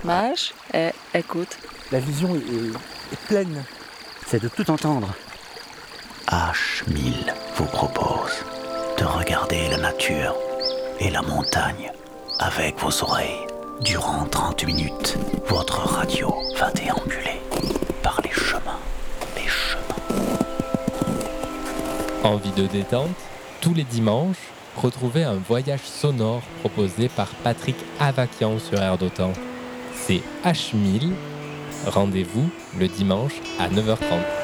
Mage et écoute. La vision est pleine. C'est de tout entendre. H1000 vous propose de regarder la nature et la montagne avec vos oreilles. Durant 30 minutes, votre radio va déambuler par les chemins. Envie de détente? Tous les dimanches, retrouvez un voyage sonore proposé par Patrick Avakian sur Air d'Otan. C'est H1000. Rendez-vous le dimanche à 9h30.